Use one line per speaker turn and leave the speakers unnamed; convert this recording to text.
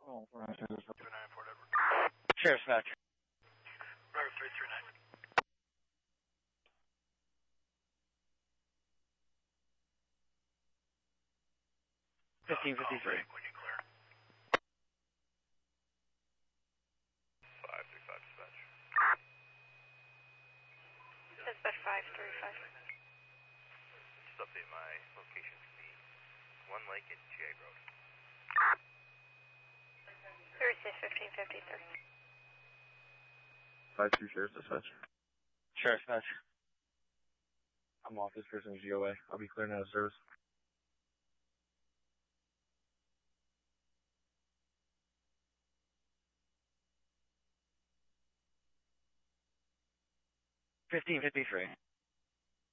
Sheriff's Dispatch.
Roger 339.
1553.
When you clear.
535 dispatch.
Dispatch 535.
Just update my location to be One Lake and GA Road.
361553.
5-2 Sheriff's Dispatch.
Sheriff's Dispatch.
I'm off this person's GOA. I'll be clearing out of service.
1553.